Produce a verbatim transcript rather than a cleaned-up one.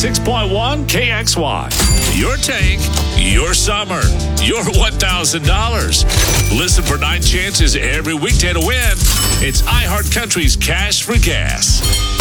ninety-six point one K X Y. Your tank, your summer, your one thousand dollars. Listen for nine chances every weekday to win. It's iHeart Country's Cash for Gas.